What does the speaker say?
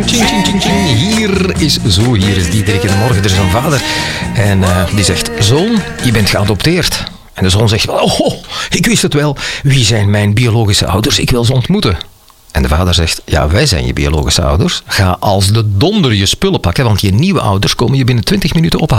Tjing, tjing, tjing, tjing. Hier is Diederik in de morgen. Er is een vader en die zegt, zoon, je bent geadopteerd. En de zoon zegt, oh, ik wist het wel. Wie zijn mijn biologische ouders? Ik wil ze ontmoeten. En de vader zegt, ja, wij zijn je biologische ouders. Ga als de donder je spullen pakken, want je nieuwe ouders komen je binnen 20 minuten ophalen.